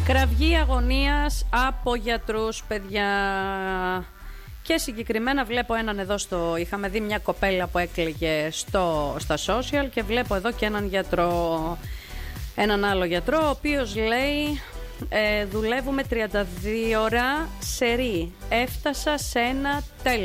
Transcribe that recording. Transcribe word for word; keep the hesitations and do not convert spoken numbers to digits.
Κραυγή αγωνίας από γιατρούς, παιδιά. Και συγκεκριμένα βλέπω έναν εδώ στο... Είχαμε δει μια κοπέλα που έκλαιγε στο, στα social και βλέπω εδώ και έναν γιατρό. Έναν άλλο γιατρό, ο οποίος λέει... Ε, δουλεύουμε τριάντα δύο ώρα σερί. Έφτασα σε ένα τέλος.